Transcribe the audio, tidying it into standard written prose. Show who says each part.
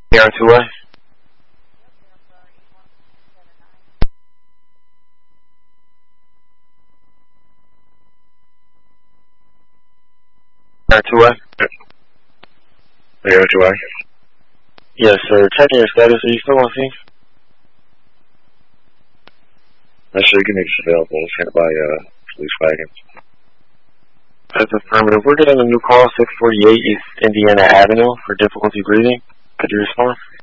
Speaker 1: AR2A? AR2A?
Speaker 2: AR2A?
Speaker 1: Yes, sir. Checking your status. Are you still on scene?
Speaker 2: Sure, you is available. Sent by police wagon.
Speaker 1: That's affirmative. We're getting a new call, 648 East Indiana Avenue, for difficulty breathing. Could you respond?